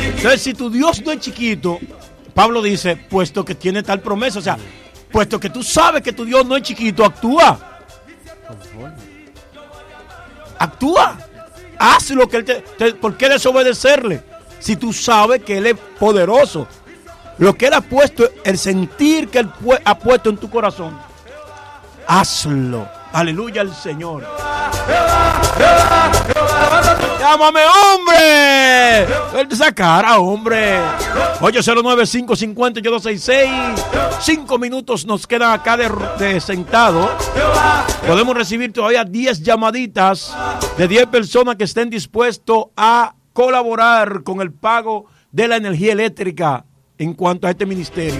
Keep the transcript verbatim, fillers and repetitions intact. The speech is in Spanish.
Entonces, si tu Dios no es chiquito, Pablo dice, puesto que tiene tal promesa, o sea, puesto que tú sabes que tu Dios no es chiquito, actúa. Actúa. Haz lo que Él te, te... ¿Por qué desobedecerle? Si tú sabes que Él es poderoso. Lo que Él ha puesto, el sentir que Él ha puesto en tu corazón, hazlo. Aleluya al Señor. ¡Llámame, hombre! Suelta esa cara, hombre. ocho cero nueve, cinco cinco cero, ocho dos seis seis. Cinco minutos nos quedan acá de, de sentado. Podemos recibir todavía diez llamaditas de diez personas que estén dispuestos a colaborar con el pago de la energía eléctrica en cuanto a este ministerio.